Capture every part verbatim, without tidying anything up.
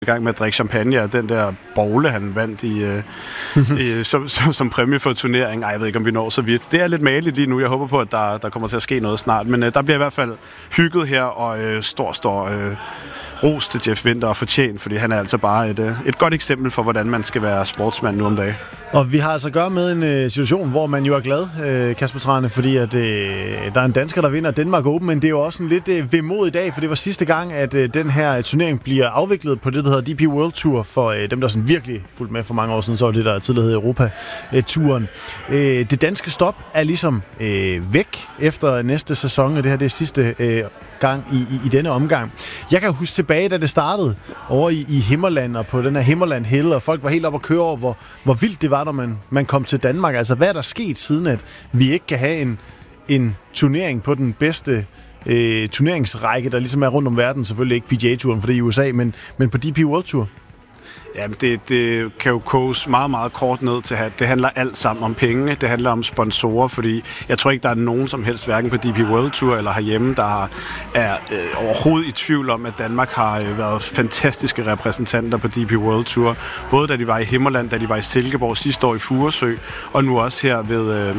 i gang med at drikke champagne, og den der bogle, han vandt i, øh, i, som, som, som præmie for turneringen. Ej, jeg ved ikke, om vi når så vidt. Det er lidt maligt lige nu. Jeg håber på, at der, der kommer til at ske noget snart. Men øh, der bliver i hvert fald hygget her, og øh, stor, stor øh, ros til Jeff Winther og fortjent, fordi han er altså bare et, øh, et godt eksempel for, hvordan man skal være sportsmand nu om dagen. Og vi har altså at gøre med en øh, situation, hvor man jo er glad, øh, Kasper Trane, fordi at, øh, der er en dansker, der vinder Denmark Open, men det er jo også en lidt øh, vemodig dag, for det var sidste gang, at øh, den her turnering bliver afviklet på det, der hedder D P World Tour, for øh, dem, der sådan virkelig fulgte med for mange år siden, så var det, der tidligere hed Europa-turen. Øh, det danske stop er ligesom øh, væk efter næste sæson, og det her det er sidste øh, gang i, i, i denne omgang. Jeg kan huske tilbage, da det startede over i, i Himmerland og på den her Himmerland Hill, og folk var helt oppe at køre over, hvor, hvor vildt det var, når man, man kom til Danmark. Altså, hvad er der sket siden, at vi ikke kan have en, en turnering på den bedste øh, turneringsrække, der ligesom er rundt om verden? Selvfølgelig ikke P G A-turen, for det er i U S A, men, men på D P World Tour. Jamen, det, det kan jo koges meget, meget kort ned til, at det handler alt sammen om penge. Det handler om sponsorer, fordi jeg tror ikke, der er nogen som helst, hverken på D P World Tour eller herhjemme, der er øh, overhovedet i tvivl om, at Danmark har øh, været fantastiske repræsentanter på D P World Tour. Både da de var i Himmerland, da de var i Silkeborg sidste år i Furesø, og nu også her ved øh,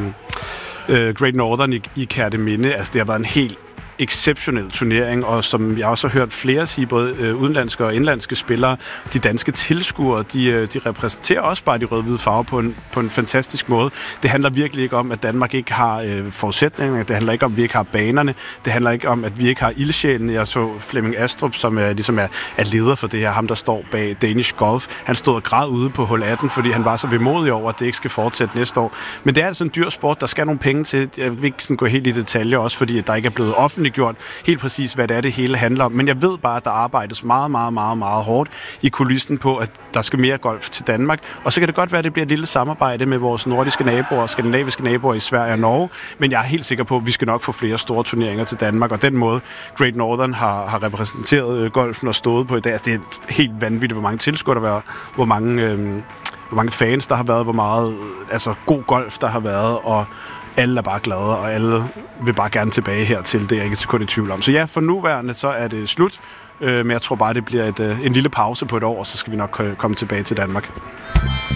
øh, Great Northern i, i Kerteminde. Altså, det har været en helt exceptionel turnering, og som jeg også har hørt flere sige, både øh, udenlandske og indlandske spillere, de danske tilskuere, de, øh, de repræsenterer også bare de rød-hvide farver på en, på en fantastisk måde. Det handler virkelig ikke om, at Danmark ikke har øh, forudsætninger, det handler ikke om, at vi ikke har banerne, det handler ikke om, at vi ikke har ildsjælen. Jeg så Flemming Astrup, som er, ligesom er, er leder for det her, ham der står bag Danish Golf. Han stod og græd ude på hul atten, fordi han var så vemodig over, at det ikke skal fortsætte næste år. Men det er altså en dyr sport, der skal nogle penge til. Jeg vil ikke sådan gå helt i detaljer, også fordi at der ikke er blevet offentligt gjort helt præcis, hvad det er, det hele handler om. Men jeg ved bare, at der arbejdes meget, meget, meget, meget hårdt i kulissen på, at der skal mere golf til Danmark. Og så kan det godt være, at det bliver et lille samarbejde med vores nordiske naboer og skandinaviske naboer i Sverige og Norge. Men jeg er helt sikker på, at vi skal nok få flere store turneringer til Danmark. Og den måde, Great Northern har, har repræsenteret golfen og stået på i dag, altså det er helt vanvittigt, hvor mange tilskuere der var, hvor mange, øh, hvor mange fans der har været, hvor meget altså god golf der har været, og alle er bare glade, og alle vil bare gerne tilbage hertil. Det er jeg ikke så kun i tvivl om. Så ja, for nuværende så er det slut, øh, men jeg tror bare, det bliver et, øh, en lille pause på et år, og så skal vi nok komme tilbage til Danmark.